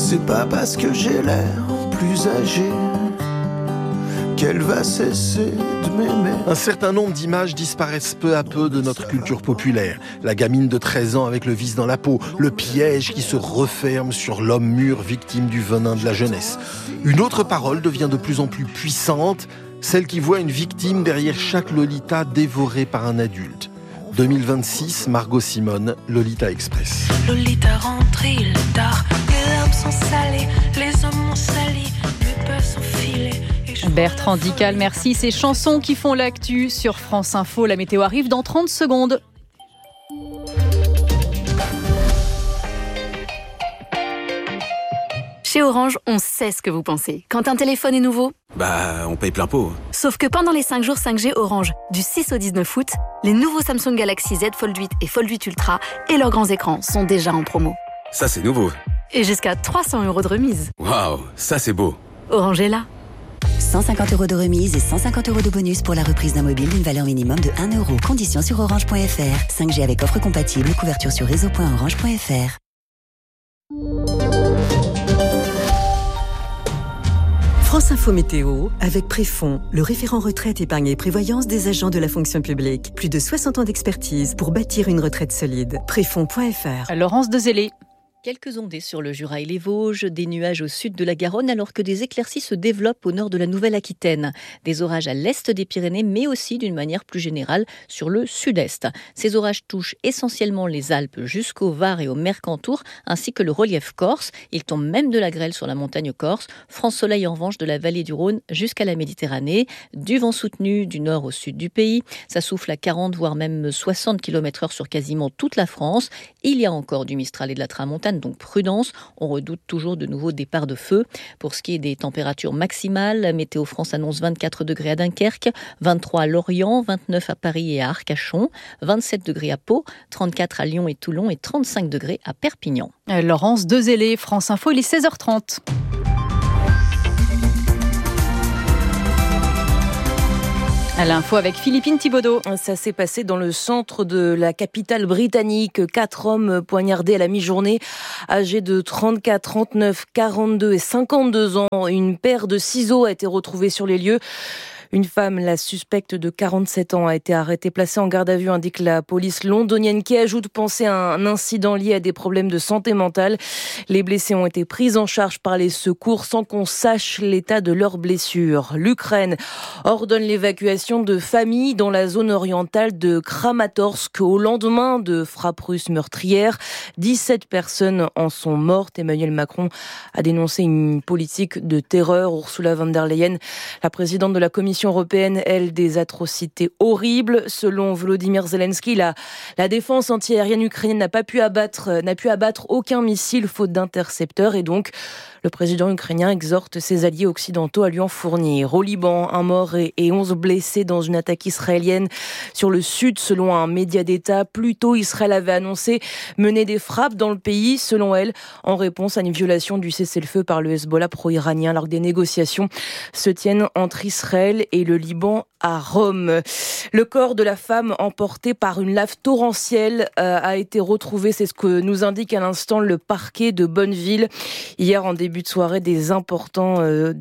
C'est pas parce que j'ai l'air plus âgé qu'elle va cesser de m'aimer. Un certain nombre d'images disparaissent peu à peu de notre culture populaire. La gamine de 13 ans avec le vice dans la peau, le piège qui se referme sur l'homme mûr victime du venin de la jeunesse. Une autre parole devient de plus en plus puissante, celle qui voit une victime derrière chaque Lolita dévorée par un adulte. 2026, Margot Simone, Lolita Express. Lolita rentre, il est tard, les larmes sont salées, les hommes m'ont sali, mes pas sont filés. Bertrand Dical, merci. Ces chansons qui font l'actu sur France Info. La météo arrive dans 30 secondes. Chez Orange, on sait ce que vous pensez. Quand un téléphone est nouveau, on paye plein pot. Sauf que pendant les 5 jours 5G Orange, du 6 au 19 août, les nouveaux Samsung Galaxy Z Fold 8 et Fold 8 Ultra et leurs grands écrans sont déjà en promo. Ça, c'est nouveau. Et jusqu'à 300 € de remise. Waouh, ça, c'est beau. Orange est là. 150 € de remise et 150 € de bonus pour la reprise d'un mobile d'une valeur minimum de 1 €. Conditions sur orange.fr. 5G avec offre compatible. Couverture sur réseau.orange.fr. France Info Météo, avec Préfond, le référent retraite, épargne et prévoyance des agents de la fonction publique. Plus de 60 ans d'expertise pour bâtir une retraite solide. Préfond.fr. Laurence Dezellé. Quelques ondées sur le Jura et les Vosges, des nuages au sud de la Garonne alors que des éclaircies se développent au nord de la Nouvelle-Aquitaine. Des orages à l'est des Pyrénées mais aussi d'une manière plus générale sur le sud-est. Ces orages touchent essentiellement les Alpes jusqu'au Var et au Mercantour ainsi que le relief corse. Il tombe même de la grêle sur la montagne corse. Franc soleil en revanche de la vallée du Rhône jusqu'à la Méditerranée. Du vent soutenu du nord au sud du pays. Ça souffle à 40 voire même 60 km/h sur quasiment toute la France. Il y a encore du Mistral et de la Tramontane. Donc prudence, on redoute toujours de nouveaux départs de feu. Pour ce qui est des températures maximales, Météo France annonce 24 degrés à Dunkerque, 23 à Lorient, 29 à Paris et à Arcachon, 27 degrés à Pau, 34 à Lyon et Toulon et 35 degrés à Perpignan. Laurence Dezellé, France Info, il est 16h30. À l'info avec Philippine Thibaudot. Ça s'est passé dans le centre de la capitale britannique. 4 hommes poignardés à la mi-journée, âgés de 34, 39, 42 et 52 ans. Une paire de ciseaux a été retrouvée sur les lieux. Une femme, la suspecte de 47 ans, a été arrêtée, placée en garde à vue, indique la police londonienne, qui ajoute penser à un incident lié à des problèmes de santé mentale. Les blessés ont été pris en charge par les secours sans qu'on sache l'état de leurs blessures. L'Ukraine ordonne l'évacuation de familles dans la zone orientale de Kramatorsk au lendemain de frappes russes meurtrières. 17 personnes en sont mortes. Emmanuel Macron a dénoncé une politique de terreur. Ursula von der Leyen, la présidente de la Commission européenne, elle, des atrocités horribles. Selon Volodymyr Zelensky, la défense antiaérienne ukrainienne n'a pu abattre aucun missile faute d'intercepteurs et donc le président ukrainien exhorte ses alliés occidentaux à lui en fournir. Au Liban, un mort et 11 blessés dans une attaque israélienne sur le sud, selon un média d'État. Plus tôt, Israël avait annoncé mener des frappes dans le pays, selon elle, en réponse à une violation du cessez-le-feu par le Hezbollah pro-iranien, alors que des négociations se tiennent entre Israël et le Liban à Rome. Le corps de la femme emporté par une lave torrentielle a été retrouvé. C'est ce que nous indique à l'instant le parquet de Bonneville. Hier, en début de soirée, des importants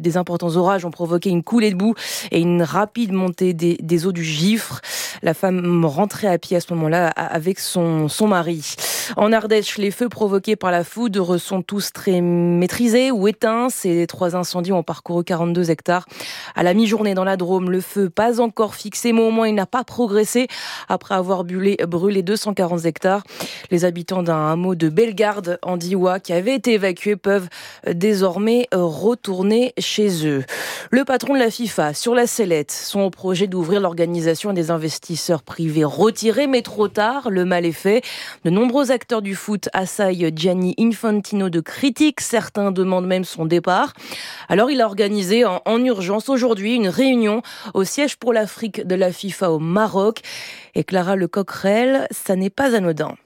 orages ont provoqué une coulée de boue et une rapide montée des eaux du Gifre. La femme rentrait à pied à ce moment-là avec son mari. En Ardèche, les feux provoqués par la foudre sont tous très maîtrisés ou éteints. Ces 3 incendies ont parcouru 42 hectares. À la mi-journée dans la Drôme, le feu pas encore fixé, mais au moins il n'a pas progressé après avoir brûlé 240 hectares. Les habitants d'un hameau de Bellegarde en Diois qui avait été évacués peuvent désormais retourner chez eux. Le patron de la FIFA sur la sellette, son projet d'ouvrir l'organisation à des investisseurs privés retirés, mais trop tard, le mal est fait. De nombreux acteurs du foot assaillent Gianni Infantino de critiques, certains demandent même son départ. Alors il a organisé en urgence aujourd'hui une réunion au siège pour l'Afrique de la FIFA au Maroc. Et Clara Lecoq-Rel, ça n'est pas anodin.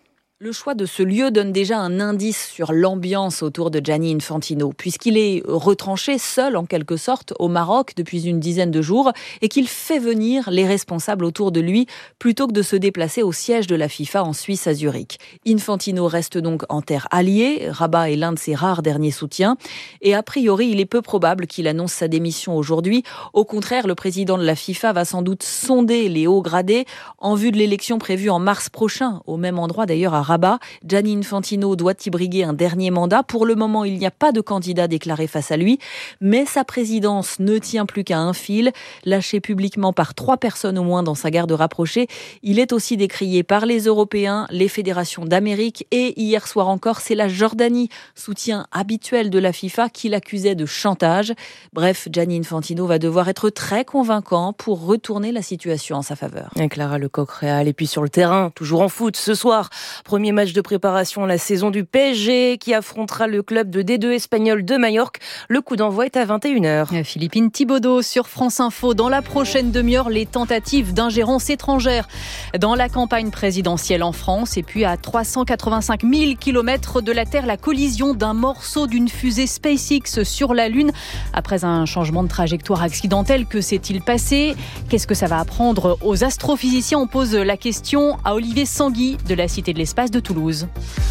Le choix de ce lieu donne déjà un indice sur l'ambiance autour de Gianni Infantino, puisqu'il est retranché seul en quelque sorte au Maroc depuis une dizaine de jours et qu'il fait venir les responsables autour de lui plutôt que de se déplacer au siège de la FIFA en Suisse à Zurich. Infantino reste donc en terre alliée, Rabat est l'un de ses rares derniers soutiens et a priori il est peu probable qu'il annonce sa démission aujourd'hui. Au contraire, le président de la FIFA va sans doute sonder les hauts gradés en vue de l'élection prévue en mars prochain, au même endroit d'ailleurs à Rabat. Gianni Infantino doit y briguer un dernier mandat. Pour le moment, il n'y a pas de candidat déclaré face à lui, mais sa présidence ne tient plus qu'à un fil. Lâché publiquement par 3 personnes au moins dans sa garde rapprochée, il est aussi décrié par les Européens, les fédérations d'Amérique et hier soir encore, c'est la Jordanie, soutien habituel de la FIFA, qui l'accusait de chantage. Bref, Gianni Infantino va devoir être très convaincant pour retourner la situation en sa faveur. Et Clara Lecoq-Réal, et puis sur le terrain, toujours en foot, ce soir, premier match de préparation à la saison du PSG qui affrontera le club de D2 espagnol de Majorque. Le coup d'envoi est à 21h. Philippine Thibaudot sur France Info. Dans la prochaine demi-heure, les tentatives d'ingérence étrangère dans la campagne présidentielle en France. Et puis à 385 000 km de la Terre, la collision d'un morceau d'une fusée SpaceX sur la Lune. Après un changement de trajectoire accidentel, que s'est-il passé ? Qu'est-ce que ça va apprendre aux astrophysiciens ? On pose la question à Olivier Sanguy de la Cité de l'Espace de Toulouse.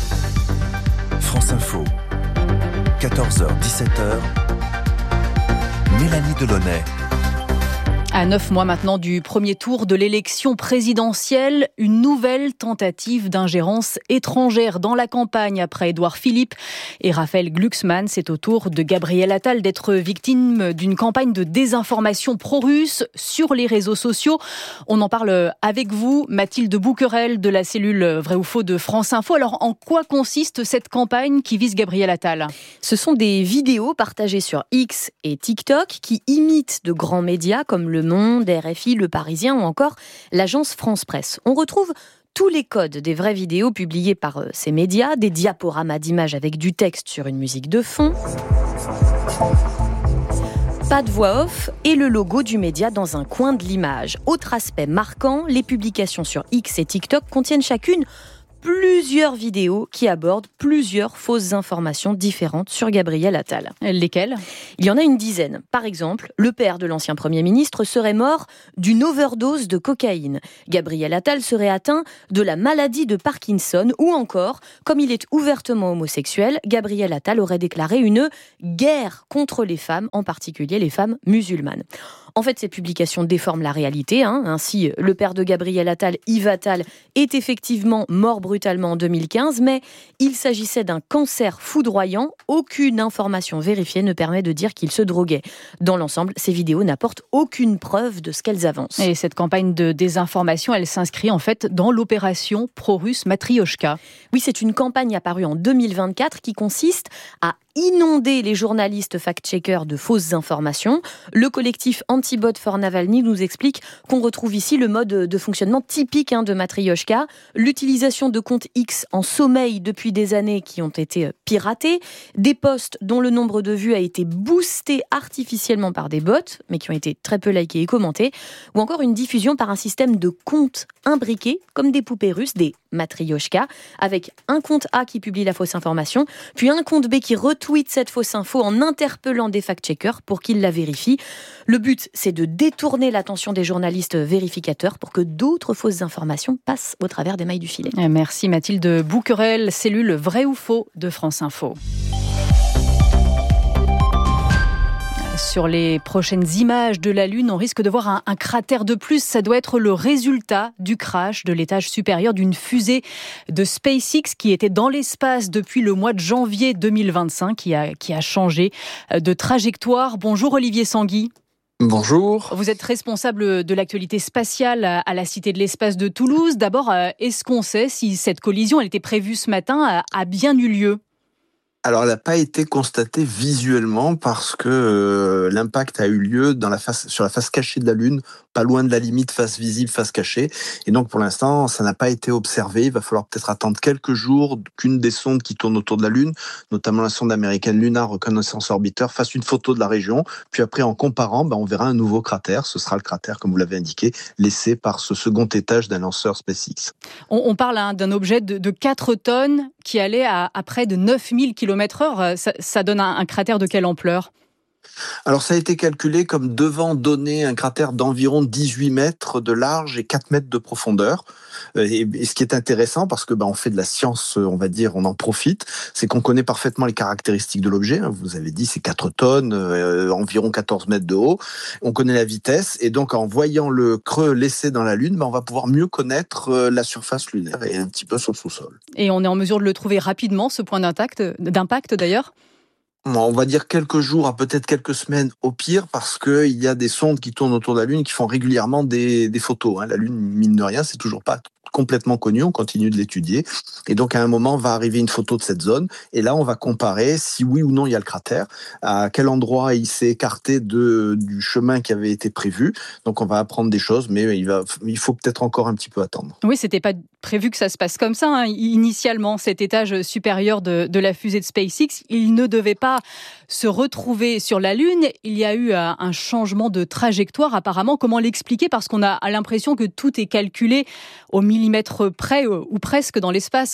France Info, 14h-17h, Mélanie Delaunay. À 9 mois maintenant du premier tour de l'élection présidentielle, une nouvelle tentative d'ingérence étrangère dans la campagne après Édouard Philippe et Raphaël Glucksmann. C'est au tour de Gabriel Attal d'être victime d'une campagne de désinformation pro-russe sur les réseaux sociaux. On en parle avec vous, Mathilde Bouquerel de la cellule Vrai ou Faux de France Info. Alors, en quoi consiste cette campagne qui vise Gabriel Attal ? Ce sont des vidéos partagées sur X et TikTok qui imitent de grands médias comme Le Monde, RFI, Le Parisien ou encore l'agence France Presse. On retrouve tous les codes des vraies vidéos publiées par ces médias, des diaporamas d'images avec du texte sur une musique de fond, pas de voix off et le logo du média dans un coin de l'image. Autre aspect marquant, les publications sur X et TikTok contiennent chacune plusieurs vidéos qui abordent plusieurs fausses informations différentes sur Gabriel Attal. Lesquelles ? Il y en a une dizaine. Par exemple, le père de l'ancien Premier ministre serait mort d'une overdose de cocaïne. Gabriel Attal serait atteint de la maladie de Parkinson. Ou encore, comme il est ouvertement homosexuel, Gabriel Attal aurait déclaré une guerre contre les femmes, en particulier les femmes musulmanes. En fait, ces publications déforment la réalité. Ainsi, le père de Gabriel Attal, Yves Attal, est effectivement mort brutalement en 2015, mais il s'agissait d'un cancer foudroyant. Aucune information vérifiée ne permet de dire qu'il se droguait. Dans l'ensemble, ces vidéos n'apportent aucune preuve de ce qu'elles avancent. Et cette campagne de désinformation, elle s'inscrit en fait dans l'opération pro-russe Matrioshka. Oui, c'est une campagne apparue en 2024 qui consiste à inonder les journalistes fact-checkers de fausses informations. Le collectif Antibot for Navalny nous explique qu'on retrouve ici le mode de fonctionnement typique de Matrioshka, l'utilisation de comptes X en sommeil depuis des années qui ont été piratés, des posts dont le nombre de vues a été boosté artificiellement par des bots, mais qui ont été très peu likés et commentés, ou encore une diffusion par un système de comptes imbriqués, comme des poupées russes, des Matrioshka, avec un compte A qui publie la fausse information, puis un compte B qui retweet cette fausse info en interpellant des fact-checkers pour qu'ils la vérifient. Le but, c'est de détourner l'attention des journalistes vérificateurs pour que d'autres fausses informations passent au travers des mailles du filet. Merci Mathilde Bouquerel, cellule Vrai ou Faux de France Info. Sur les prochaines images de la Lune, on risque de voir un cratère de plus. Ça doit être le résultat du crash de l'étage supérieur d'une fusée de SpaceX qui était dans l'espace depuis le mois de janvier 2025, qui a changé de trajectoire. Bonjour Olivier Sanguy. Bonjour. Vous êtes responsable de l'actualité spatiale à la Cité de l'Espace de Toulouse. D'abord, est-ce qu'on sait si cette collision, elle était prévue ce matin, a bien eu lieu ? Alors, elle n'a pas été constatée visuellement parce que l'impact a eu lieu sur la face cachée de la Lune, pas loin de la limite face visible, face cachée. Et donc, pour l'instant, ça n'a pas été observé. Il va falloir peut-être attendre quelques jours qu'une des sondes qui tournent autour de la Lune, notamment la sonde américaine Lunar Reconnaissance Orbiter, fasse une photo de la région. Puis après, en comparant, on verra un nouveau cratère. Ce sera le cratère, comme vous l'avez indiqué, laissé par ce second étage d'un lanceur SpaceX. On parle d'un objet de 4 tonnes qui allait à près de 9000 km/h. Ça donne un cratère de quelle ampleur ? Alors, ça a été calculé comme devant donner un cratère d'environ 18 mètres de large et 4 mètres de profondeur. Et ce qui est intéressant, parce que on fait de la science, on va dire, on en profite, c'est qu'on connaît parfaitement les caractéristiques de l'objet. Vous avez dit, c'est 4 tonnes, environ 14 mètres de haut. On connaît la vitesse, et donc en voyant le creux laissé dans la Lune, on va pouvoir mieux connaître la surface lunaire et un petit peu son sous-sol. Et on est en mesure de le trouver rapidement, ce point d'impact d'ailleurs ? On va dire quelques jours à peut-être quelques semaines au pire, parce qu'il y a des sondes qui tournent autour de la Lune qui font régulièrement des photos. La Lune, mine de rien, c'est toujours pas complètement connu, on continue de l'étudier. Et donc, à un moment, va arriver une photo de cette zone. Et là, on va comparer si oui ou non il y a le cratère, à quel endroit il s'est écarté du chemin qui avait été prévu. Donc, on va apprendre des choses, mais il faut peut-être encore un petit peu attendre. Oui, c'était pas prévu que ça se passe comme ça. Initialement, cet étage supérieur de la fusée de SpaceX, il ne devait pas se retrouver sur la Lune. Il y a eu un changement de trajectoire, apparemment. Comment l'expliquer ? Parce qu'on a l'impression que tout est calculé au millimètre près ou presque dans l'espace.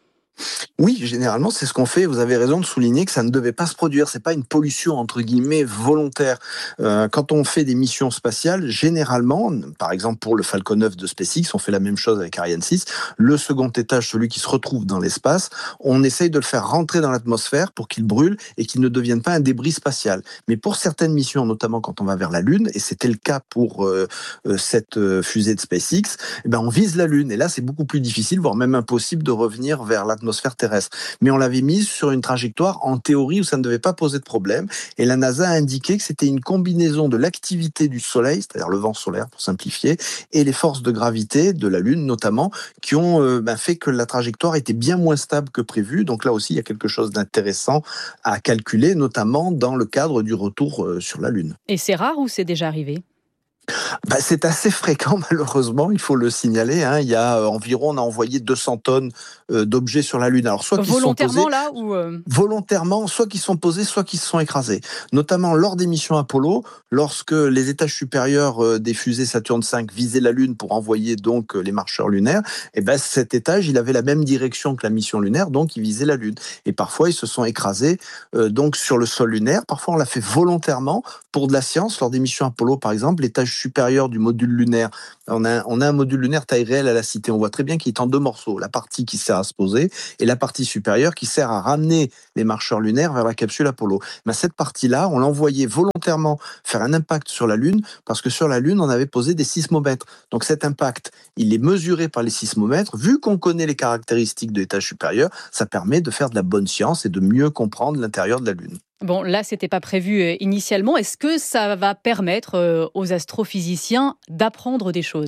Oui, généralement, c'est ce qu'on fait. Vous avez raison de souligner que ça ne devait pas se produire. C'est pas une pollution, entre guillemets, volontaire. Quand on fait des missions spatiales, généralement, par exemple pour le Falcon 9 de SpaceX, on fait la même chose avec Ariane 6. Le second étage, celui qui se retrouve dans l'espace, on essaye de le faire rentrer dans l'atmosphère pour qu'il brûle et qu'il ne devienne pas un débris spatial. Mais pour certaines missions, notamment quand on va vers la Lune, et c'était le cas pour cette fusée de SpaceX, on vise la Lune. Et là, c'est beaucoup plus difficile, voire même impossible de revenir vers l'atmosphère terrestre. Mais on l'avait mise sur une trajectoire, en théorie, où ça ne devait pas poser de problème. Et la NASA a indiqué que c'était une combinaison de l'activité du Soleil, c'est-à-dire le vent solaire pour simplifier, et les forces de gravité de la Lune notamment, qui ont fait que la trajectoire était bien moins stable que prévu. Donc là aussi, il y a quelque chose d'intéressant à calculer, notamment dans le cadre du retour sur la Lune. Et c'est rare ou c'est déjà arrivé ? C'est assez fréquent, malheureusement, il faut le signaler. Il y a environ, on a envoyé 200 tonnes d'objets sur la Lune. Alors, soit volontairement, là ou volontairement, soit qui sont posés, soit qui se sont écrasés. Notamment lors des missions Apollo, lorsque les étages supérieurs des fusées Saturne V visaient la Lune pour envoyer donc les marcheurs lunaires, cet étage, il avait la même direction que la mission lunaire, donc il visait la Lune. Et parfois, ils se sont écrasés donc sur le sol lunaire. Parfois, on l'a fait volontairement pour de la science. Lors des missions Apollo, par exemple, l'étage supérieur du module lunaire, on a un module lunaire taille réelle à la Cité. On voit très bien qu'il est en 2 morceaux. La partie qui sert à se poser et la partie supérieure qui sert à ramener les marcheurs lunaires vers la capsule Apollo. Cette partie-là, on l'envoyait volontairement faire un impact sur la Lune, parce que sur la Lune, on avait posé des sismomètres. Donc cet impact, il est mesuré par les sismomètres. Vu qu'on connaît les caractéristiques de l'étage supérieur, ça permet de faire de la bonne science et de mieux comprendre l'intérieur de la Lune. Bon, là, c'était pas prévu initialement. Est-ce que ça va permettre aux astrophysiciens d'apprendre des choses ?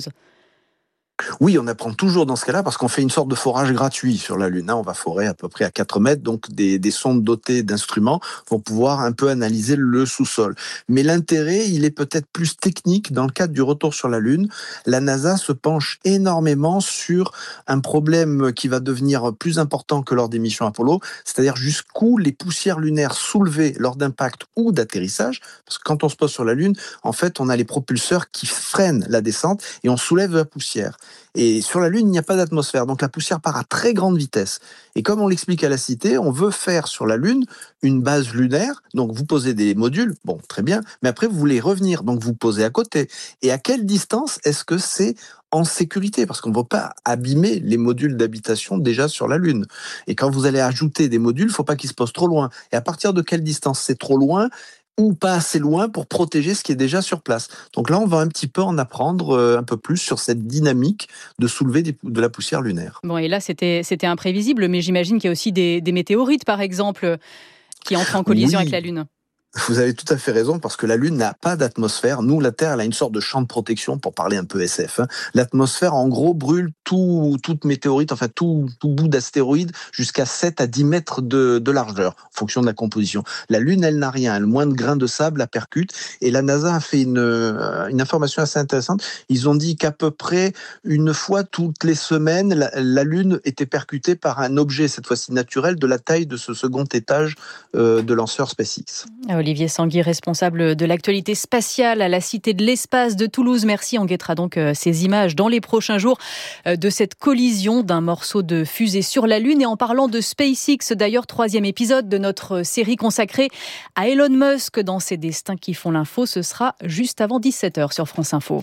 Oui, on apprend toujours dans ce cas-là, parce qu'on fait une sorte de forage gratuit sur la Lune. On va forer à peu près à 4 mètres, donc des sondes dotées d'instruments vont pouvoir un peu analyser le sous-sol. Mais l'intérêt, il est peut-être plus technique dans le cadre du retour sur la Lune. La NASA se penche énormément sur un problème qui va devenir plus important que lors des missions Apollo, c'est-à-dire jusqu'où les poussières lunaires soulevées lors d'impact ou d'atterrissage, parce que quand on se pose sur la Lune, en fait, on a les propulseurs qui freinent la descente et on soulève de la poussière. Et sur la Lune, il n'y a pas d'atmosphère, donc la poussière part à très grande vitesse. Et comme on l'explique à la Cité, on veut faire sur la Lune une base lunaire, donc vous posez des modules, bon, très bien, mais après vous voulez revenir, donc vous posez à côté. Et à quelle distance est-ce que c'est en sécurité, parce qu'on ne veut pas abîmer les modules d'habitation déjà sur la Lune. Et quand vous allez ajouter des modules, il ne faut pas qu'ils se posent trop loin. Et à partir de quelle distance c'est trop loin ou pas assez loin pour protéger ce qui est déjà sur place. Donc là, on va un petit peu en apprendre un peu plus sur cette dynamique de soulever de la poussière lunaire. Bon, et là, c'était imprévisible, mais j'imagine qu'il y a aussi des météorites, par exemple, qui entrent en collision avec la Lune. Vous avez tout à fait raison, parce que la Lune n'a pas d'atmosphère. Nous, la Terre, elle a une sorte de champ de protection, pour parler un peu SF. L'atmosphère, en gros, brûle toute météorite, enfin tout bout d'astéroïde, jusqu'à 7 à 10 mètres de largeur, en fonction de la composition. La Lune, elle n'a rien, elle a moins de grains de sable, la percute. Et la NASA a fait une information assez intéressante. Ils ont dit qu'à peu près une fois toutes les semaines, la Lune était percutée par un objet, cette fois-ci naturel, de la taille de ce second étage de lanceur SpaceX. Olivier Sanguy, responsable de l'actualité spatiale à la Cité de l'Espace de Toulouse. Merci, on guettera donc ces images dans les prochains jours de cette collision d'un morceau de fusée sur la Lune. Et en parlant de SpaceX, d'ailleurs, 3e épisode de notre série consacrée à Elon Musk dans ses destins qui font l'info. Ce sera juste avant 17h sur France Info.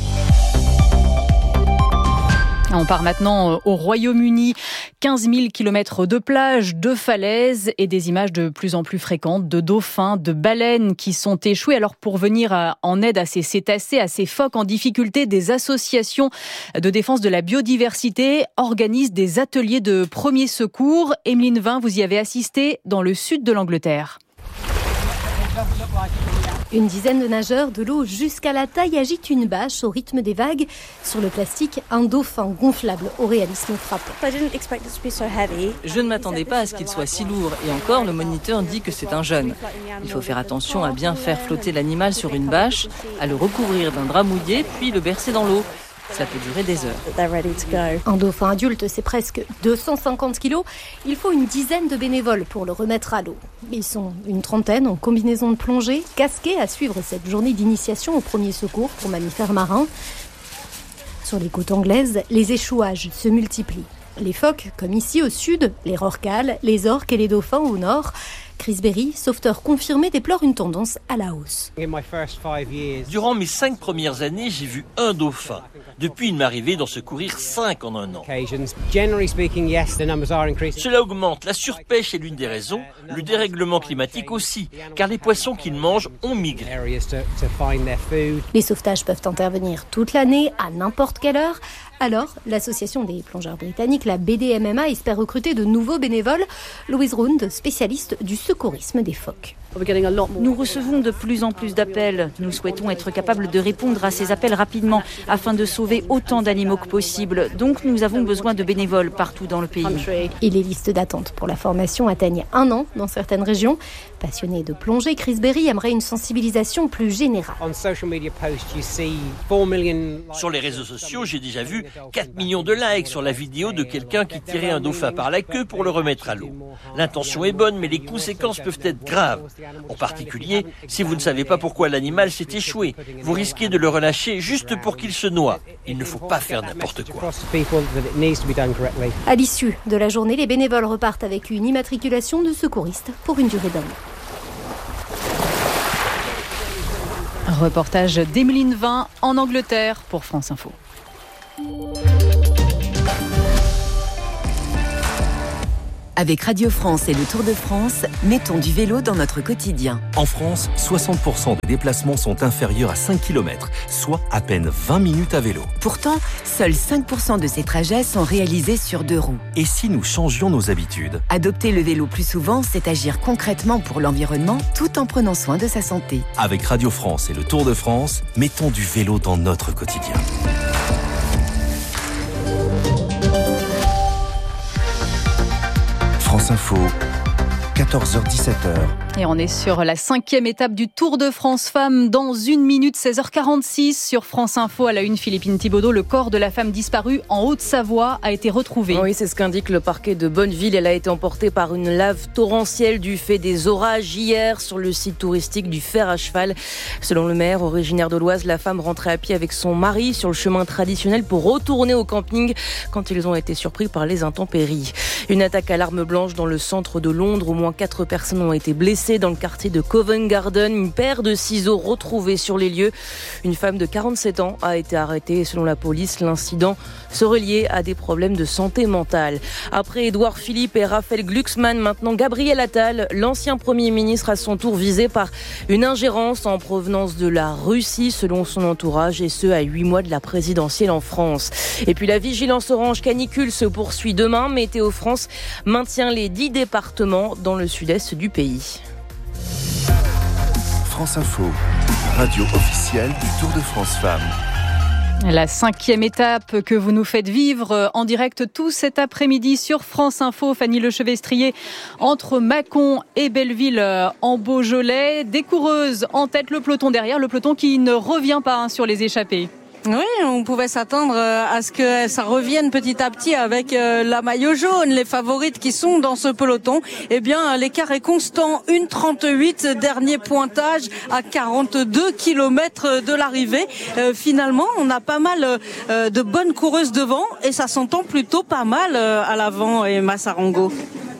On part maintenant au Royaume-Uni. 15 000 kilomètres de plages, de falaises et des images de plus en plus fréquentes de dauphins, de baleines qui sont échoués. Alors pour venir en aide à ces cétacés, à ces phoques en difficulté, des associations de défense de la biodiversité organisent des ateliers de premiers secours. Emeline Vin, vous y avez assisté dans le sud de l'Angleterre. Une dizaine de nageurs de l'eau jusqu'à la taille agitent une bâche au rythme des vagues. Sur le plastique, un dauphin gonflable au réalisme frappant. Je ne m'attendais pas à ce qu'il soit si lourd. Et encore, le moniteur dit que c'est un jeune. Il faut faire attention à bien faire flotter l'animal sur une bâche, à le recouvrir d'un drap mouillé, puis le bercer dans l'eau. Ça peut durer des heures. Un dauphin adulte, c'est presque 250 kilos. Il faut une dizaine de bénévoles pour le remettre à l'eau. Ils sont une trentaine en combinaison de plongée, casqués à suivre cette journée d'initiation au premier secours pour mammifères marins. Sur les côtes anglaises, les échouages se multiplient. Les phoques, comme ici au sud, les rorquals, les orques et les dauphins au nord. Chris Berry, sauveteur confirmé, déplore une tendance à la hausse. Durant mes 5 premières années, j'ai vu un dauphin. Depuis, il m'est arrivé d'en secourir 5 en un an. Cela augmente. La surpêche est l'une des raisons, le dérèglement climatique aussi, car les poissons qu'ils mangent ont migré. Les sauvetages peuvent intervenir toute l'année, à n'importe quelle heure. Alors, l'association des plongeurs britanniques, la BDMMA, espère recruter de nouveaux bénévoles. Louise Round, spécialiste du secourisme des phoques. Nous recevons de plus en plus d'appels. Nous souhaitons être capables de répondre à ces appels rapidement afin de sauver autant d'animaux que possible. Donc nous avons besoin de bénévoles partout dans le pays. Et les listes d'attente pour la formation atteignent 1 an dans certaines régions. Passionné de plongée, Chris Berry aimerait une sensibilisation plus générale. Sur les réseaux sociaux, j'ai déjà vu 4 millions de likes sur la vidéo de quelqu'un qui tirait un dauphin par la queue pour le remettre à l'eau. L'intention est bonne, mais les conséquences peuvent être graves. En particulier, si vous ne savez pas pourquoi l'animal s'est échoué, vous risquez de le relâcher juste pour qu'il se noie. Il ne faut pas faire n'importe quoi. À l'issue de la journée, les bénévoles repartent avec une immatriculation de secouriste pour une durée d'1 an. Reportage d'Emeline Vin en Angleterre pour France Info. Avec Radio France et le Tour de France, mettons du vélo dans notre quotidien. En France, 60% des déplacements sont inférieurs à 5 km, soit à peine 20 minutes à vélo. Pourtant, seuls 5% de ces trajets sont réalisés sur 2 roues. Et si nous changions nos habitudes ? Adopter le vélo plus souvent, c'est agir concrètement pour l'environnement tout en prenant soin de sa santé. Avec Radio France et le Tour de France, mettons du vélo dans notre quotidien. France Info, 14h-17h. Et on est sur la 5e étape du Tour de France Femmes dans 1 minute, 16h46 sur France Info. À la une, Philippine Thibaudot, le corps de la femme disparue en Haute-Savoie a été retrouvé. Oui, c'est ce qu'indique le parquet de Bonneville. Elle a été emportée par une lave torrentielle du fait des orages hier sur le site touristique du Fer à Cheval. Selon le maire, originaire de l'Oise, la femme rentrait à pied avec son mari sur le chemin traditionnel pour retourner au camping quand ils ont été surpris par les intempéries. Une attaque à l'arme blanche dans le centre de Londres. Au moins 4 personnes ont été blessées dans le quartier de Covent Garden. Une paire de ciseaux retrouvés sur les lieux. Une femme de 47 ans a été arrêtée. Selon la police, l'incident serait lié à des problèmes de santé mentale. Après Édouard Philippe et Raphaël Glucksmann, maintenant Gabriel Attal, l'ancien Premier ministre à son tour visé par une ingérence en provenance de la Russie, selon son entourage, et ce à 8 mois de la présidentielle en France. Et puis la vigilance orange canicule se poursuit demain. Météo France maintient les 10 départements dans le sud-est du pays. France Info, radio officielle du Tour de France Femmes. La 5e étape que vous nous faites vivre en direct tout cet après-midi sur France Info. Fanny Lechevestrier, entre Mâcon et Belleville en Beaujolais. Des coureuses en tête, le peloton derrière, le peloton qui ne revient pas sur les échappées. Oui, on pouvait s'attendre à ce que ça revienne petit à petit avec la maillot jaune, les favorites qui sont dans ce peloton. Eh bien, l'écart est constant, 1,38, dernier pointage à 42 km de l'arrivée. Finalement, on a pas mal de bonnes coureuses devant et ça s'entend plutôt pas mal à l'avant, Emma Sarango.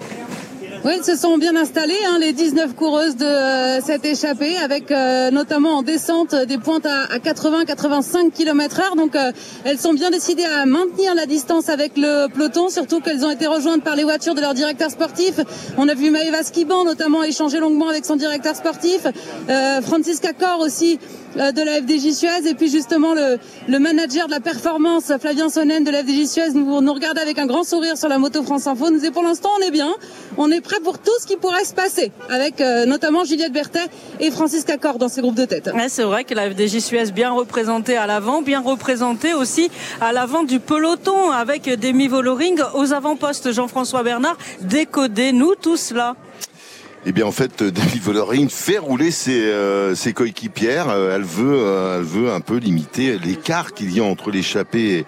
Oui, elles se sont bien installées, les 19 coureuses de cette échappée, avec notamment en descente des pointes à 80-85 km/h. Donc elles sont bien décidées à maintenir la distance avec le peloton, surtout qu'elles ont été rejointes par les voitures de leur directeur sportif. On a vu Maëva Skiban notamment échanger longuement avec son directeur sportif, Francisca Cor aussi de la FDJ Suez, et puis justement le manager de la performance, Flavien Sonnen de la FDJ Suez, nous regarde avec un grand sourire sur la moto France Info. Nous dit pour l'instant on est bien, on est prêt pour tout ce qui pourrait se passer, avec notamment Juliette Berthet et Francisca Cor dans ces groupes de tête. Ouais, c'est vrai que la FDJ Suez bien représentée à l'avant, bien représentée aussi à l'avant du peloton, avec Demi Vollering aux avant-postes. Jean-François Bernard, décodez-nous tout cela. Eh bien, en fait, Demi Vollering fait rouler ses coéquipières. Elle veut un peu limiter l'écart qu'il y a entre l'échappée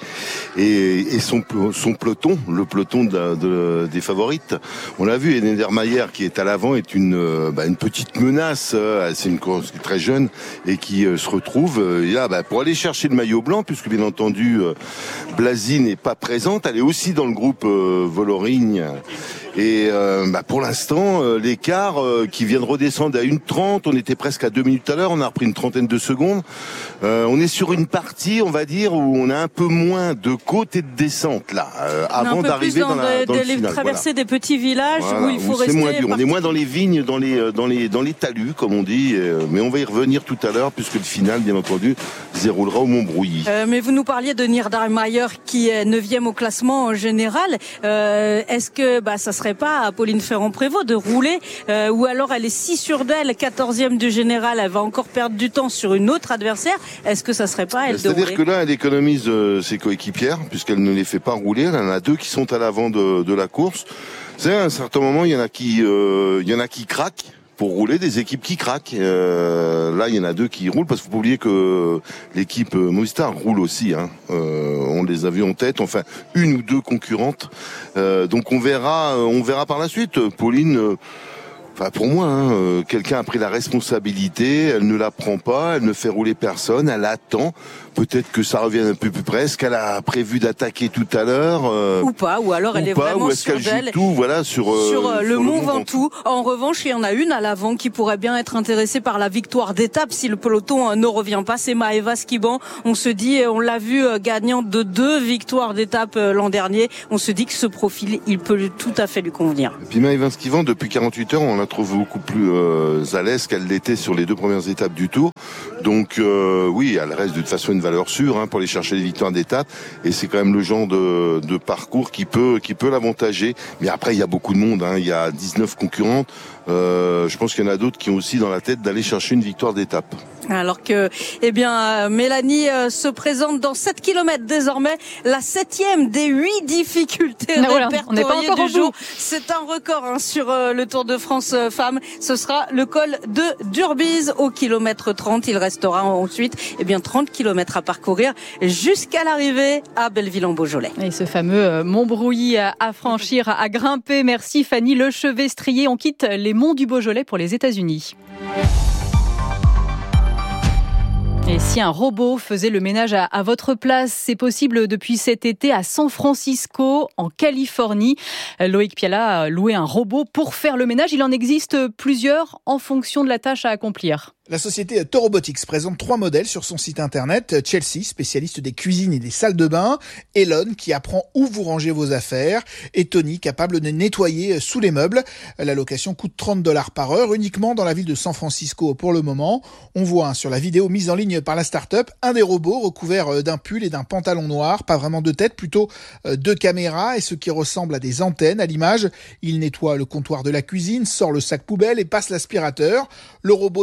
et son peloton, le peloton des favorites. On l'a vu, Eden Dermayer, qui est à l'avant, est une petite menace. C'est une course très jeune et qui se retrouve là pour aller chercher le maillot blanc, puisque bien entendu Blasi n'est pas présente. Elle est aussi dans le groupe Vollering. Et pour l'instant, l'écart qui vient de redescendre à 1,30, on était presque à 2 minutes à l'heure, on a repris une trentaine de secondes. On est sur une partie, on va dire, où on a un peu moins de côte et de descente là, avant d'arriver dans le final. Traverser des petits villages où il faut rester. C'est moins dur. On est moins dans les vignes, dans les talus, comme on dit. Mais on va y revenir tout à l'heure, puisque le final, bien entendu, se déroulera au Montbrouilly. Mais vous nous parliez de Niedermayer qui est 9e au classement général. Est-ce que ça serait pas à Pauline Ferrand-Prévot de rouler ou alors elle est si sûre d'elle, 14e du général, elle va encore perdre du temps sur une autre adversaire. Est-ce que ça serait pas elle de rouler? C'est-à-dire que là, elle économise ses coéquipières puisqu'elle ne les fait pas rouler. Elle en a 2 qui sont à l'avant de la course. C'est à un certain moment, il y en a qui craquent pour rouler, des équipes qui craquent. Là, il y en a 2 qui roulent, parce qu'il faut pas oublier que l'équipe Movistar roule aussi. On les a vus en tête, enfin 1 ou 2 concurrentes. Donc on verra par la suite. Pauline, pour moi, quelqu'un a pris la responsabilité, elle ne la prend pas, elle ne fait rouler personne, elle attend. Peut-être que ça revienne un peu plus près. Est-ce qu'elle a prévu d'attaquer tout à l'heure ou pas, ou alors elle est vraiment sûre d'elle sur le Mont Ventoux. En revanche, il y en a une à l'avant qui pourrait bien être intéressée par la victoire d'étape si le peloton ne revient pas. C'est Maëva Skiban. On se dit, on l'a vu gagnante de 2 victoires d'étape l'an dernier. On se dit que ce profil, il peut tout à fait lui convenir. Et puis Maëva Skiban, depuis 48 heures, on la trouve beaucoup plus à l'aise qu'elle l'était sur les 2 premières étapes du Tour. Donc oui, elle reste de toute façon une valeur sûre pour aller chercher les victoires d'étape, et c'est quand même le genre de parcours qui peut l'avantager. Mais après, il y a beaucoup de monde, il y a 19 concurrentes. Je pense qu'il y en a d'autres qui ont aussi dans la tête d'aller chercher une victoire d'étape. Alors que, Mélanie se présente dans 7 km désormais, la 7e des 8 difficultés répertoriées du jour. C'est un record sur le Tour de France femmes. Ce sera le col de Durbise au kilomètre 30. Il restera ensuite 30 km à parcourir jusqu'à l'arrivée à Belleville-en-Beaujolais. Et ce fameux Montbrouilly à franchir, à grimper. Merci Fanny Lechevestrier. On quitte les monts du Beaujolais pour les États-Unis. Et si un robot faisait le ménage à votre place, c'est possible depuis cet été à San Francisco, en Californie. Loïc Piala a loué un robot pour faire le ménage. Il en existe plusieurs en fonction de la tâche à accomplir. La société Torobotics présente 3 modèles sur son site internet. Chelsea, spécialiste des cuisines et des salles de bain. Elon, qui apprend où vous rangez vos affaires. Et Tony, capable de nettoyer sous les meubles. La location coûte $30 par heure, uniquement dans la ville de San Francisco pour le moment. On voit sur la vidéo mise en ligne par la start-up un des robots recouverts d'un pull et d'un pantalon noir. Pas vraiment de tête, plutôt 2 caméras et ce qui ressemble à des antennes à l'image. Il nettoie le comptoir de la cuisine, sort le sac poubelle et passe l'aspirateur. Le robot ne nettoie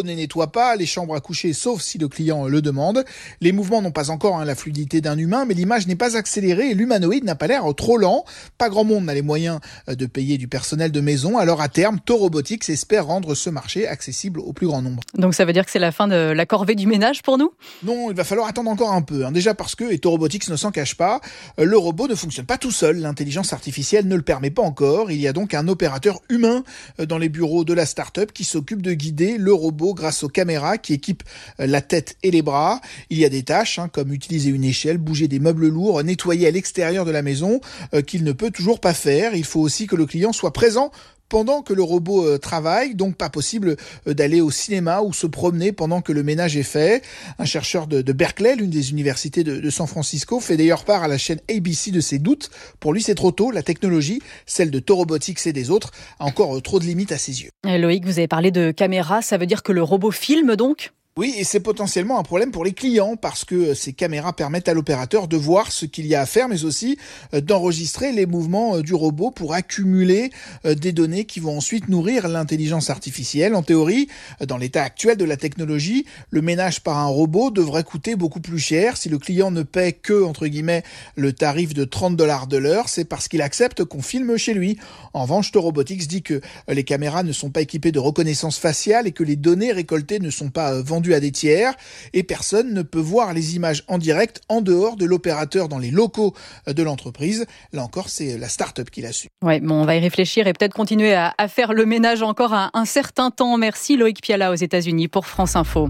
nettoie pas les chambres à coucher, sauf si le client le demande. Les mouvements n'ont pas encore la fluidité d'un humain, mais l'image n'est pas accélérée et l'humanoïde n'a pas l'air trop lent. Pas grand monde n'a les moyens de payer du personnel de maison. Alors à terme, Torobotics espère rendre ce marché accessible au plus grand nombre. Donc ça veut dire que c'est la fin de la corvée du ménage pour nous ? Non, il va falloir attendre encore un peu. Déjà parce que, et Torobotics ne s'en cache pas, le robot ne fonctionne pas tout seul. L'intelligence artificielle ne le permet pas encore. Il y a donc un opérateur humain dans les bureaux de la start-up qui s'occupe de guider le robot grâce aux caméras qui équipent la tête et les bras. Il y a des tâches comme utiliser une échelle, bouger des meubles lourds, nettoyer à l'extérieur de la maison qu'il ne peut toujours pas faire. Il faut aussi que le client soit présent pendant que le robot travaille, donc pas possible d'aller au cinéma ou se promener pendant que le ménage est fait. Un chercheur de Berkeley, l'une des universités de San Francisco, fait d'ailleurs part à la chaîne ABC de ses doutes. Pour lui, c'est trop tôt. La technologie, celle de Torobotics et des autres, a encore trop de limites à ses yeux. Loïc, vous avez parlé de caméra, ça veut dire que le robot filme donc ? Oui, et c'est potentiellement un problème pour les clients parce que ces caméras permettent à l'opérateur de voir ce qu'il y a à faire, mais aussi d'enregistrer les mouvements du robot pour accumuler des données qui vont ensuite nourrir l'intelligence artificielle. En théorie, dans l'état actuel de la technologie, le ménage par un robot devrait coûter beaucoup plus cher. Si le client ne paie que, entre guillemets, le tarif de $30 de l'heure, c'est parce qu'il accepte qu'on filme chez lui. En revanche, Torobotics dit que les caméras ne sont pas équipées de reconnaissance faciale et que les données récoltées ne sont pas vendues à des tiers et personne ne peut voir les images en direct en dehors de l'opérateur dans les locaux de l'entreprise. Là encore, c'est la start-up qui l'a su. Ouais, bon, on va y réfléchir et peut-être continuer à faire le ménage encore un certain temps. Merci Loïc Piala aux États-Unis pour France Info.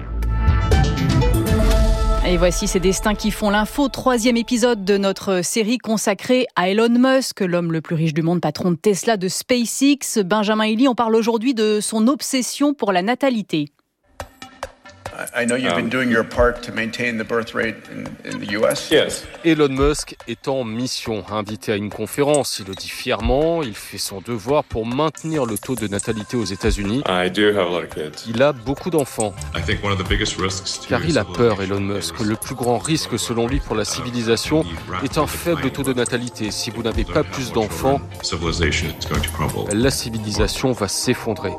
Et voici ces destins qui font l'info. 3e épisode de notre série consacrée à Elon Musk, l'homme le plus riche du monde, patron de Tesla, de SpaceX. Benjamin Elie, on parle aujourd'hui de son obsession pour la natalité. I know you've been doing your part to maintain the birth rate in the US. Yes. Elon Musk est en mission. Invité à une conférence, il le dit fièrement, il fait son devoir pour maintenir le taux de natalité aux États-Unis. I do have a lot of kids. Il a beaucoup d'enfants. I think one of the biggest risks to car il a peur, Elon Musk. Le plus grand risque, selon lui, pour la civilisation est un faible taux de natalité. Si vous n'avez pas plus d'enfants, la civilisation va s'effondrer.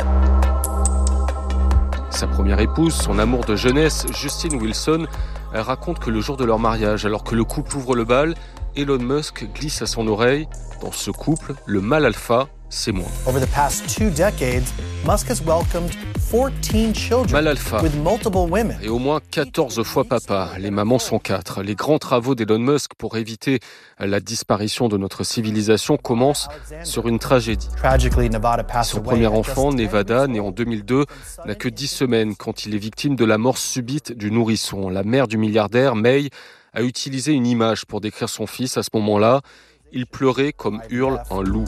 Sa première épouse, son amour de jeunesse, Justine Wilson, raconte que le jour de leur mariage, alors que le couple ouvre le bal, Elon Musk glisse à son oreille « Dans ce couple, le mâle alpha, c'est moi ». Over the past 2 decades, Musk has welcomed 14 children mâle alpha with multiple women. Et au moins 14 fois papa. Les mamans sont 4. Les grands travaux d'Elon Musk pour éviter la disparition de notre civilisation commencent sur une tragédie. Son premier enfant, Nevada, né en 2002, n'a que 10 semaines quand il est victime de la mort subite du nourrisson. La mère du milliardaire, May, a utilisé une image pour décrire son fils à ce moment-là. Il pleurait comme hurle un loup.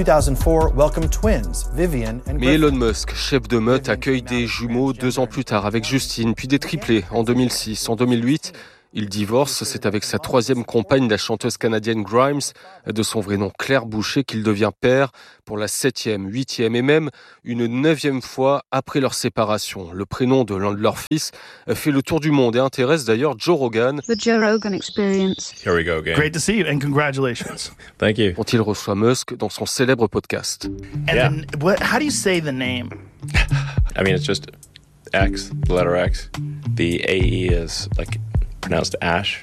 Mais Elon Musk, chef de meute, accueille des jumeaux 2 ans plus tard avec Justine, puis des triplés en 2006. En 2008, il divorce. C'est avec sa 3e compagne, la chanteuse canadienne Grimes, de son vrai nom Claire Boucher, qu'il devient père pour la 7e, 8e et même une 9e fois après leur séparation. Le prénom de l'un de leurs fils fait le tour du monde et intéresse d'ailleurs Joe Rogan. The Joe Rogan Experience. Here we go again. Great to see you and congratulations. Thank you. Dont il reçoit Musk dans son célèbre podcast. And then, how do you say the name? I mean, it's just X, the letter X. The AE is like pronounced Ash.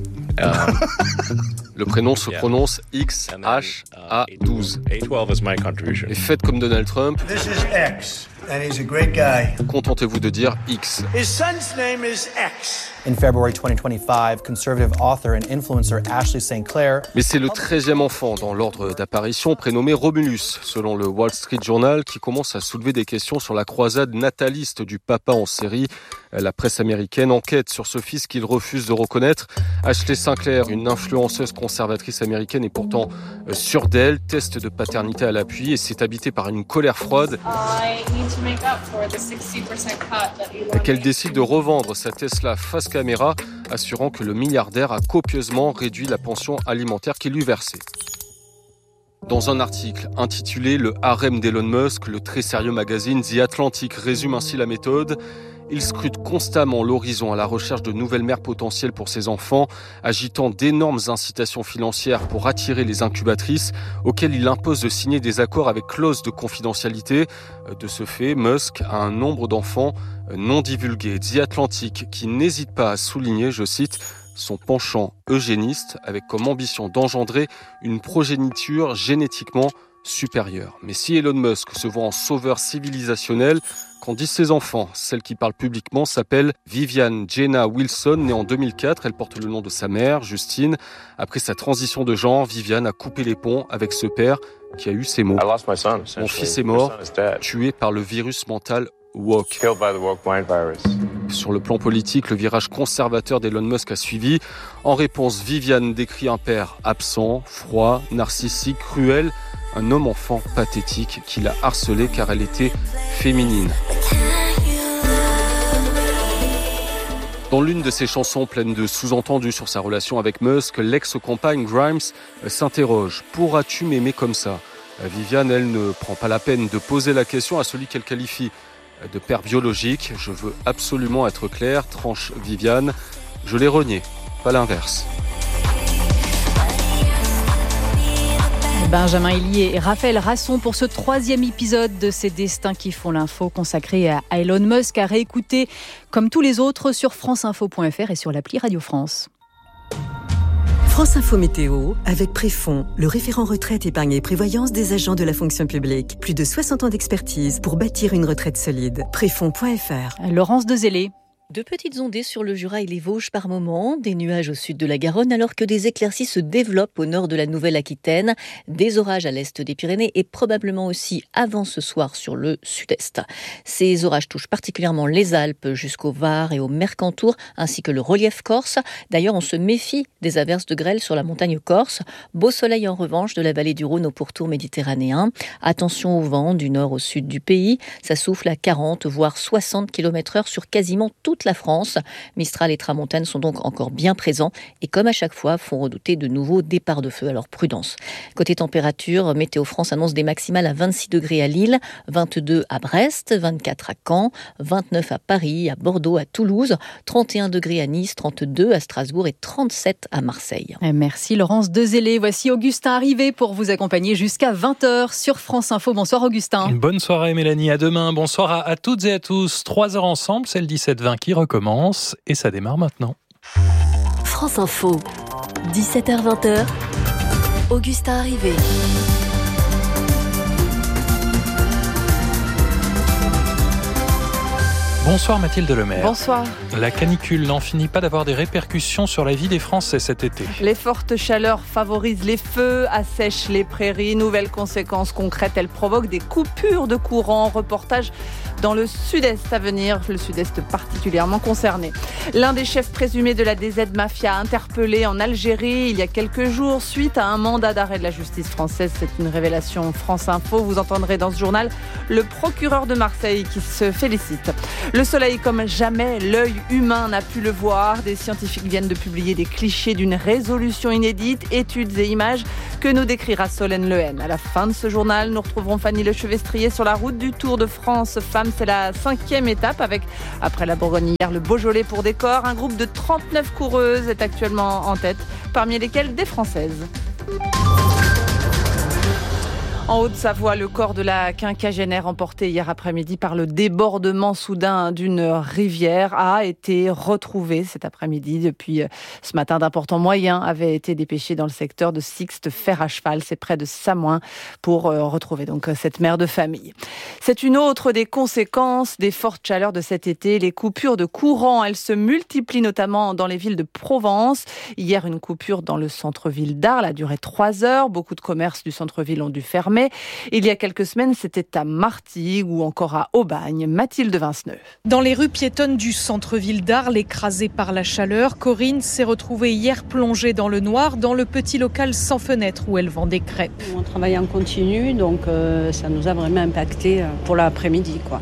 Le prénom se prononce XHA12. A12 is my contribution. Et faites comme Donald Trump. This is X, and he's a great guy. Contentez-vous de dire X. His son's name is X. In February 2025, conservative author and influencer Ashley St. Clair. Mais c'est le 13e enfant dans l'ordre d'apparition, prénommé Romulus, selon le Wall Street Journal, qui commence à soulever des questions sur la croisade nataliste du papa en série. La presse américaine enquête sur ce fils qu'il refuse de reconnaître. Ashley Sinclair, une influenceuse conservatrice américaine, est pourtant sûre d'elle, test de paternité à l'appui et s'est habitée par une colère froide. Qu'elle décide de revendre sa Tesla face caméra, assurant que le milliardaire a copieusement réduit la pension alimentaire qu'il lui versait. Dans un article intitulé « Le harem d'Elon Musk », le très sérieux magazine The Atlantic résume ainsi la méthode. Il scrute constamment l'horizon à la recherche de nouvelles mères potentielles pour ses enfants, agitant d'énormes incitations financières pour attirer les incubatrices, auxquelles il impose de signer des accords avec clause de confidentialité. De ce fait, Musk a un nombre d'enfants non divulgués. The Atlantic, qui n'hésite pas à souligner, je cite, son penchant eugéniste, avec comme ambition d'engendrer une progéniture génétiquement supérieure. Mais si Elon Musk se voit en sauveur civilisationnel, qu'en disent ses enfants? Celle qui parle publiquement s'appelle Vivian Jenna Wilson, née en 2004. Elle porte le nom de sa mère, Justine. Après sa transition de genre, Vivian a coupé les ponts avec ce père qui a eu ces mots. Mon fils est mort, tué par le virus mental woke. Sur le plan politique, le virage conservateur d'Elon Musk a suivi. En réponse, Vivian décrit un père absent, froid, narcissique, cruel, un homme-enfant pathétique qui l'a harcelée car elle était féminine. Dans l'une de ses chansons pleines de sous-entendus sur sa relation avec Musk, l'ex-compagne Grimes s'interroge « Pourras-tu m'aimer comme ça ?» Vivian, elle, ne prend pas la peine de poser la question à celui qu'elle qualifie de père biologique. « Je veux absolument être clair », tranche Vivian. « Je l'ai renié, pas l'inverse. » Benjamin Hélier et Raphaël Rasson pour ce 3e épisode de Ces destins qui font l'info consacré à Elon Musk, à réécouter comme tous les autres sur franceinfo.fr et sur l'appli Radio France. France Info Météo avec Préfond, le référent retraite, épargne et prévoyance des agents de la fonction publique. Plus de 60 ans d'expertise pour bâtir une retraite solide. Préfond.fr. Laurence Dezellé. De petites ondées sur le Jura et les Vosges par moment, des nuages au sud de la Garonne alors que des éclaircies se développent au nord de la Nouvelle-Aquitaine, des orages à l'est des Pyrénées et probablement aussi avant ce soir sur le sud-est. Ces orages touchent particulièrement les Alpes jusqu'au Var et au Mercantour ainsi que le relief corse. D'ailleurs, on se méfie des averses de grêle sur la montagne corse. Beau soleil en revanche de la vallée du Rhône au pourtour méditerranéen. Attention au vent du nord au sud du pays. Ça souffle à 40 voire 60 km/h sur quasiment toute la France. Mistral et Tramontane sont donc encore bien présents et comme à chaque fois font redouter de nouveaux départs de feu. Alors prudence. Côté température, Météo France annonce des maximales à 26 degrés à Lille, 22 à Brest, 24 à Caen, 29 à Paris, à Bordeaux, à Toulouse, 31 degrés à Nice, 32 à Strasbourg et 37 à Marseille. Merci Laurence Dezellé. Voici Augustin arrivé pour vous accompagner jusqu'à 20h sur France Info. Bonsoir Augustin. Bonne soirée Mélanie, à demain. Bonsoir à toutes et à tous. 3 heures ensemble, c'est le 17-20 qui recommence et ça démarre maintenant. France Info, 17h-20h, Augustin arrivé. Bonsoir Mathilde Lemaire. Bonsoir. La canicule n'en finit pas d'avoir des répercussions sur la vie des Français cet été. Les fortes chaleurs favorisent les feux, assèchent les prairies. Nouvelles conséquences concrètes, elles provoquent des coupures de courant. Reportage dans le sud-est à venir, le sud-est particulièrement concerné. L'un des chefs présumés de la DZ Mafia interpellé en Algérie il y a quelques jours suite à un mandat d'arrêt de la justice française. C'est une révélation France Info. Vous entendrez dans ce journal le procureur de Marseille qui se félicite. Le soleil comme jamais, l'œil humain n'a pu le voir. Des scientifiques viennent de publier des clichés d'une résolution inédite, études et images que nous décrira Solène Lehen. À la fin de ce journal, nous retrouverons Fanny Lechevestrier sur la route du Tour de France. Femmes, c'est la 5e étape avec, après la Bourgogne hier, le Beaujolais pour décor. Un groupe de 39 coureuses est actuellement en tête, parmi lesquelles des Françaises. En Haute-Savoie, le corps de la quinquagénaire emporté hier après-midi par le débordement soudain d'une rivière a été retrouvé cet après-midi. Depuis ce matin, d'importants moyens avaient été dépêchés dans le secteur de Sixte Fer à cheval. C'est près de Samoin pour retrouver donc cette mère de famille. C'est une autre des conséquences des fortes chaleurs de cet été. Les coupures de courant, elles se multiplient notamment dans les villes de Provence. Hier, une coupure dans le centre-ville d'Arles a duré 3 heures. Beaucoup de commerces du centre-ville ont dû fermer. Il y a quelques semaines, c'était à Martigues ou encore à Aubagne. Mathilde Vinceneux. Dans les rues piétonnes du centre-ville d'Arles, écrasées par la chaleur, Corinne s'est retrouvée hier plongée dans le noir dans le petit local sans fenêtre où elle vend des crêpes. On travaille en continu, donc ça nous a vraiment impacté pour l'après-midi, quoi.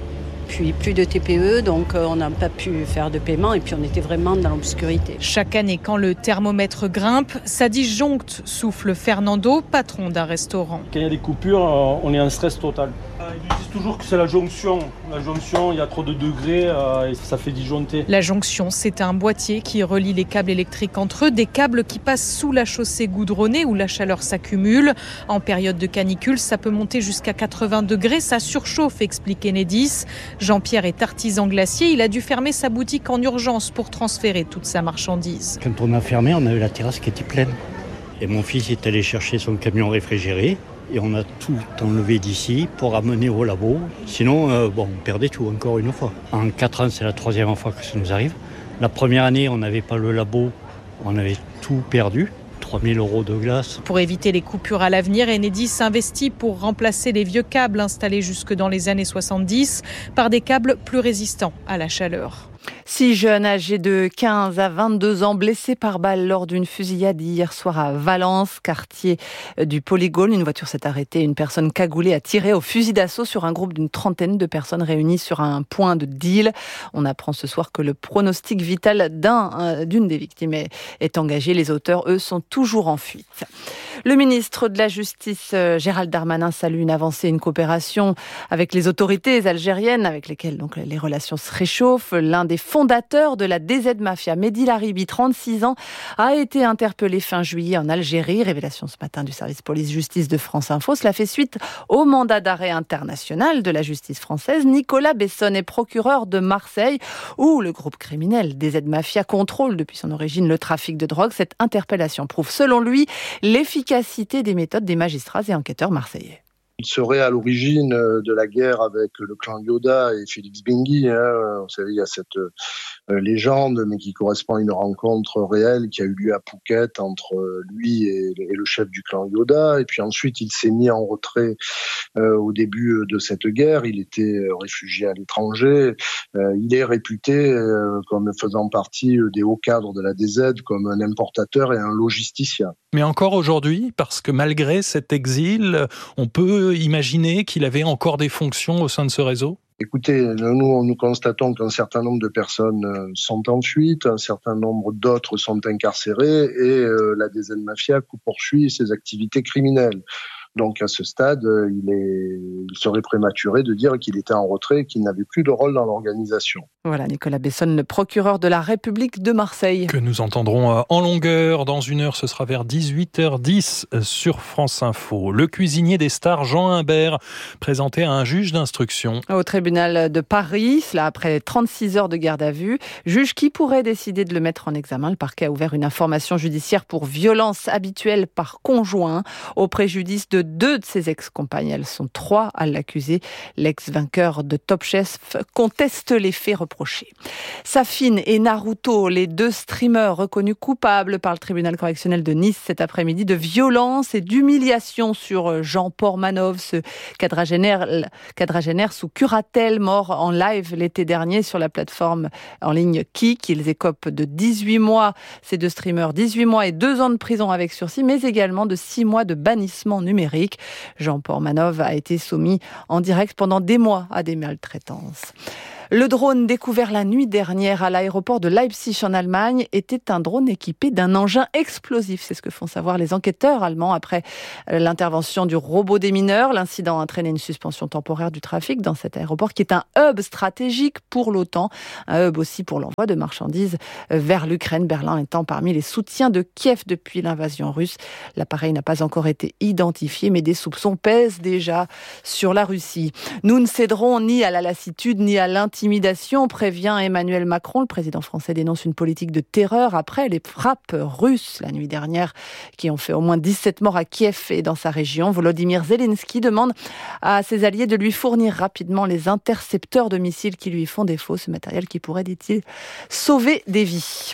puis plus de TPE, donc on n'a pas pu faire de paiement et puis on était vraiment dans l'obscurité. Chaque année, quand le thermomètre grimpe, ça disjoncte, souffle Fernando, patron d'un restaurant. Quand il y a des coupures, on est en stress total. Ils disent toujours que c'est la jonction. La jonction, il y a trop de degrés et ça fait disjoncter. La jonction, c'est un boîtier qui relie les câbles électriques entre eux, des câbles qui passent sous la chaussée goudronnée où la chaleur s'accumule. En période de canicule, ça peut monter jusqu'à 80 degrés, ça surchauffe, explique Enedis. Jean-Pierre est artisan glacier, il a dû fermer sa boutique en urgence pour transférer toute sa marchandise. Quand on a fermé, on a eu la terrasse qui était pleine. Et mon fils est allé chercher son camion réfrigéré. Et on a tout enlevé d'ici pour amener au labo. Sinon, on perdait tout encore une fois. En 4 ans, c'est la 3e fois que ça nous arrive. La première année, on n'avait pas le labo, on avait tout perdu. 3 000 € de glace. Pour éviter les coupures à l'avenir, Enedis investit pour remplacer les vieux câbles installés jusque dans les années 70 par des câbles plus résistants à la chaleur. 6 jeunes âgés de 15 à 22 ans blessés par balle lors d'une fusillade hier soir à Valence, quartier du Polygone. Une voiture s'est arrêtée. Une personne cagoulée a tiré au fusil d'assaut sur un groupe d'une trentaine de personnes réunies sur un point de deal. On apprend ce soir que le pronostic vital d'une des victimes est engagé. Les auteurs, eux, sont toujours en fuite. Le ministre de la Justice, Gérald Darmanin, salue une avancée, une coopération avec les autorités algériennes avec lesquelles donc, les relations se réchauffent. L'un des fondateur de la DZ Mafia, Mehdi Laribi, 36 ans, a été interpellé fin juillet en Algérie. Révélation ce matin du service police-justice de France Info. Cela fait suite au mandat d'arrêt international de la justice française. Nicolas Besson est procureur de Marseille, où le groupe criminel DZ Mafia contrôle depuis son origine le trafic de drogue. Cette interpellation prouve, selon lui, l'efficacité des méthodes des magistrats et enquêteurs marseillais. Il serait à l'origine de la guerre avec le clan Yoda et Félix Benguy. Vous savez, il y a cette légende, mais qui correspond à une rencontre réelle qui a eu lieu à Phuket entre lui et le chef du clan Yoda. Et puis ensuite, il s'est mis en retrait au début de cette guerre. Il était réfugié à l'étranger. Il est réputé comme faisant partie des hauts cadres de la DZ, comme un importateur et un logisticien. Mais encore aujourd'hui, parce que malgré cet exil, on peut imaginer qu'il avait encore des fonctions au sein de ce réseau ? Écoutez, nous constatons qu'un certain nombre de personnes sont en fuite, un certain nombre d'autres sont incarcérées et la DZ Mafia poursuit ses activités criminelles. Donc à ce stade, il serait prématuré de dire qu'il était en retrait et qu'il n'avait plus de rôle dans l'organisation. Voilà, Nicolas Besson, le procureur de la République de Marseille. Que nous entendrons en longueur. Dans une heure, ce sera vers 18h10 sur France Info. Le cuisinier des stars, Jean Imbert, présenté à un juge d'instruction. Au tribunal de Paris, cela après 36 heures de garde à vue. Juge qui pourrait décider de le mettre en examen. Le parquet a ouvert une information judiciaire pour violence habituelle par conjoint au préjudice de 2 de ses ex-compagnes. Elles sont 3 à l'accuser. L'ex-vainqueur de Top Chef conteste les faits reprochés. Safine et Naruto, les 2 streamers reconnus coupables par le tribunal correctionnel de Nice cet après-midi de violence et d'humiliation sur Jean Portmanov, ce quadragénaire sous curatelle mort en live l'été dernier sur la plateforme en ligne Kik. Ils écopent de 18 mois, ces 2 streamers, 18 mois et 2 ans de prison avec sursis, mais également de 6 mois de bannissement numérique. Jean Portmanov a été soumis en direct pendant des mois à des maltraitances. Le drone découvert la nuit dernière à l'aéroport de Leipzig en Allemagne était un drone équipé d'un engin explosif. C'est ce que font savoir les enquêteurs allemands après l'intervention du robot démineur. L'incident a entraîné une suspension temporaire du trafic dans cet aéroport qui est un hub stratégique pour l'OTAN. Un hub aussi pour l'envoi de marchandises vers l'Ukraine. Berlin étant parmi les soutiens de Kiev depuis l'invasion russe. L'appareil n'a pas encore été identifié, mais des soupçons pèsent déjà sur la Russie. Nous ne céderons ni à la lassitude ni à l'intimidation, prévient Emmanuel Macron. Le président français dénonce une politique de terreur après les frappes russes la nuit dernière qui ont fait au moins 17 morts à Kiev et dans sa région. Volodymyr Zelensky demande à ses alliés de lui fournir rapidement les intercepteurs de missiles qui lui font défaut, ce matériel qui pourrait, dit-il, sauver des vies.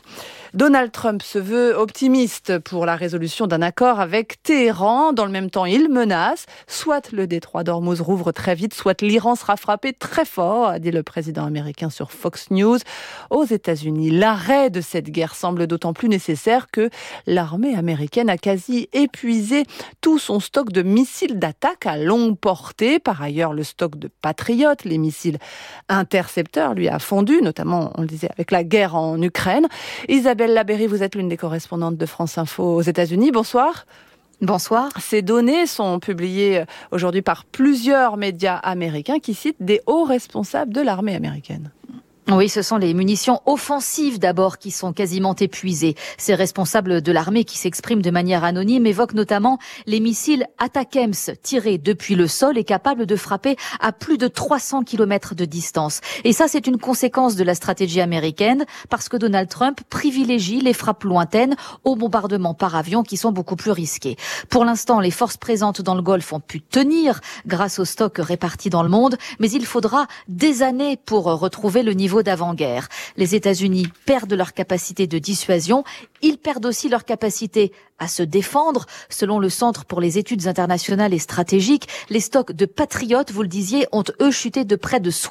Donald Trump se veut optimiste pour la résolution d'un accord avec Téhéran. Dans le même temps, il menace, soit le détroit d'Ormuz rouvre très vite, soit l'Iran sera frappé très fort, a dit le président américain sur Fox News. Aux États-Unis, l'arrêt de cette guerre semble d'autant plus nécessaire que l'armée américaine a quasi épuisé tout son stock de missiles d'attaque à longue portée. Par ailleurs, le stock de Patriot, les missiles intercepteurs, lui a fondu, notamment, on le disait, avec la guerre en Ukraine. Isabelle Labéry, vous êtes l'une des correspondantes de France Info aux États-Unis. Bonsoir. Bonsoir. Ces données sont publiées aujourd'hui par plusieurs médias américains qui citent des hauts responsables de l'armée américaine. Oui, ce sont les munitions offensives d'abord qui sont quasiment épuisées. Ces responsables de l'armée qui s'expriment de manière anonyme évoquent notamment les missiles ATACMS tirés depuis le sol et capables de frapper à plus de 300 km de distance. Et ça, c'est une conséquence de la stratégie américaine parce que Donald Trump privilégie les frappes lointaines aux bombardements par avion qui sont beaucoup plus risqués. Pour l'instant, les forces présentes dans le Golfe ont pu tenir grâce aux stocks répartis dans le monde, mais il faudra des années pour retrouver le niveau d'avant-guerre. Les États-Unis perdent leur capacité de dissuasion, ils perdent aussi leur capacité à se défendre. Selon le Centre pour les études internationales et stratégiques, les stocks de Patriot, vous le disiez, ont eux chuté de près de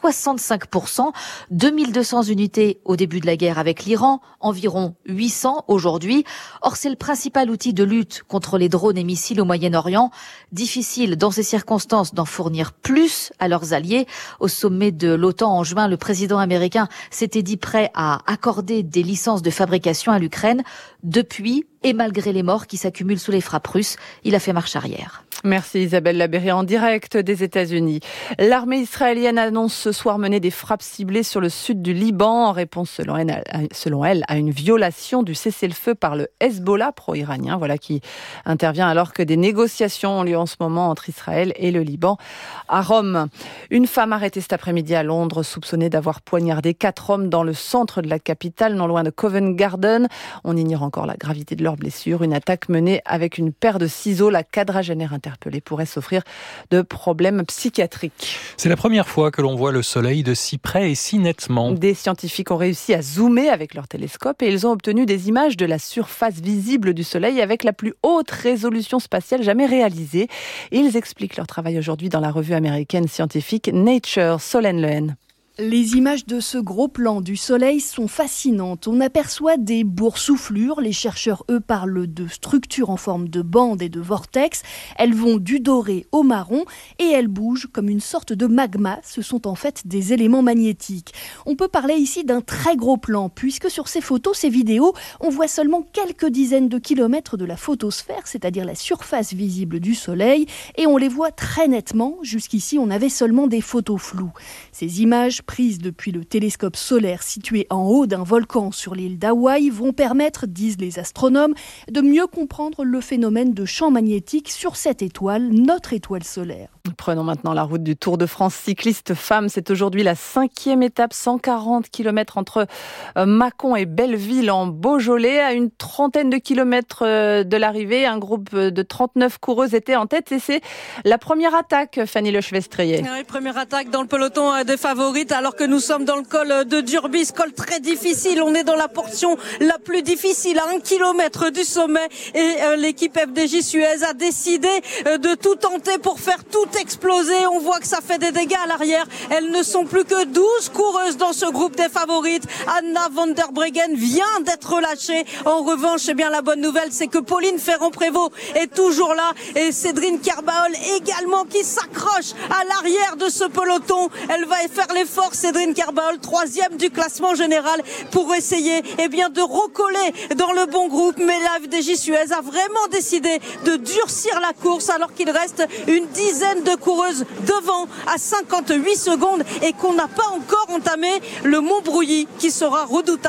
65%, 2200 unités au début de la guerre avec l'Iran, environ 800 aujourd'hui. Or, c'est le principal outil de lutte contre les drones et missiles au Moyen-Orient. Difficile dans ces circonstances d'en fournir plus à leurs alliés. Au sommet de l'OTAN en juin, le président américain s'était dit prêt à accorder des licences de fabrication à l'Ukraine. Depuis, et malgré les morts qui s'accumulent sous les frappes russes, il a fait marche arrière. Merci Isabelle Labéry en direct des États-Unis. L'armée israélienne annonce ce soir mener des frappes ciblées sur le sud du Liban en réponse, selon elle, à une violation du cessez-le-feu par le Hezbollah pro-iranien. Voilà qui intervient alors que des négociations ont lieu en ce moment entre Israël et le Liban à Rome. Une femme arrêtée cet après-midi à Londres, soupçonnée d'avoir poignardé 4 hommes dans le centre de la capitale, non loin de Covent Garden. On ignore encore la gravité de leurs blessures. Une attaque menée avec une paire de ciseaux. La quadragénaire interpellée pourrait souffrir de problèmes psychiatriques. C'est la première fois que l'on voit le soleil de si près et si nettement. Des scientifiques ont réussi à zoomer avec leur télescope et ils ont obtenu des images de la surface visible du soleil avec la plus haute résolution spatiale jamais réalisée. Ils expliquent leur travail aujourd'hui dans la revue américaine scientifique Nature. Solène Lehen. Les images de ce gros plan du soleil sont fascinantes. On aperçoit des boursouflures. Les chercheurs, eux, parlent de structures en forme de bande et de vortex. Elles vont du doré au marron et elles bougent comme une sorte de magma. Ce sont en fait des éléments magnétiques. On peut parler ici d'un très gros plan puisque sur ces photos, ces vidéos, on voit seulement quelques dizaines de kilomètres de la photosphère, c'est-à-dire la surface visible du soleil, et on les voit très nettement. Jusqu'ici, on avait seulement des photos floues. Ces images prises depuis le télescope solaire situé en haut d'un volcan sur l'île d'Hawaï vont permettre, disent les astronomes, de mieux comprendre le phénomène de champ magnétique sur cette étoile, notre étoile solaire. Prenons maintenant la route du Tour de France cycliste femmes. C'est aujourd'hui la 5e étape, 140 km entre Mâcon et Belleville en Beaujolais. À une trentaine de kilomètres de l'arrivée, un groupe de 39 coureuses était en tête et c'est la première attaque, Fanny Lechevestre-Trier. Oui, première attaque dans le peloton des favorites alors que nous sommes dans le col de Durbis, col très difficile. On est dans la portion la plus difficile à 1 kilomètre du sommet et l'équipe FDJ Suez a décidé de tout tenter pour faire tout exploser. On voit que ça fait des dégâts à l'arrière. Elles ne sont plus que 12 coureuses dans ce groupe des favorites. Anna van der Breggen vient d'être relâchée. En revanche, eh bien, la bonne nouvelle, c'est que Pauline Ferrand-Prévot est toujours là et Cédrine Kerbaol également qui s'accroche à l'arrière de ce peloton. Elle va faire l'effort, Cédrine Kerbaol, 3e du classement général pour essayer, eh bien, de recoller dans le bon groupe. Mais la FDJ Suez a vraiment décidé de durcir la course alors qu'il reste une dizaine de coureuses devant à 58 secondes et qu'on n'a pas encore entamé le Montbrouilly qui sera redoutable.